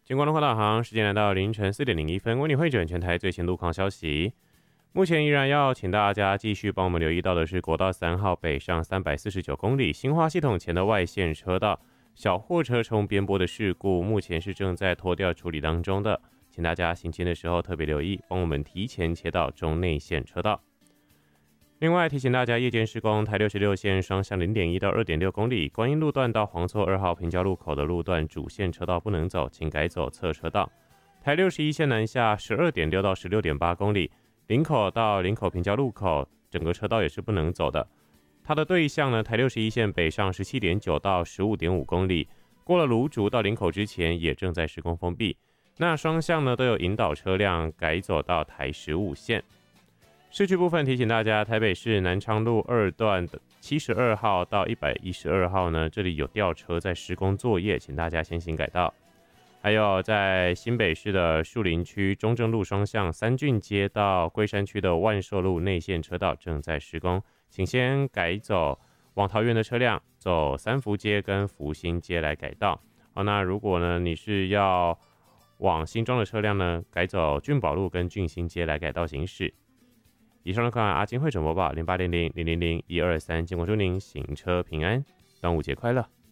金光的话导航时间来到凌晨4:01，为你汇整全台最新路况消息。目前依然要请大家继续帮我们留意到的是国道3号北上349公里新化系统前的外线车道，小货车冲边坡的事故，目前是正在拖吊处理当中的，请大家行进的时候特别留意，帮我们提前切到中内线车道。另外提醒大家，夜间施工，台66线双向0.1到2.6公里，观音路段到黄厝2号平交路口的路段主线车道不能走，请改走侧车道。台61线南下12.6到16.8公里，林口到林口平交路口整个车道也是不能走的。它的对向呢，台61线北上17.9到15.5公里，过了芦竹到林口之前也正在施工封闭。那双向呢都有引导车辆改走到台15线。市区部分提醒大家，台北市南昌路2段的72号到112号呢，这里有吊车在施工作业，请大家先行改道。还有在新北市的树林区中正路双向三郡街到龟山区的万寿路内线车道正在施工，请先改走往桃园的车辆，走三福街跟福兴街来改道。好，那如果呢你是要往新庄的车辆呢，改走俊宝路跟俊兴街来改道行驶。以上的看阿金汇整播报0800000123，金广祝您行车平安，端午节快乐。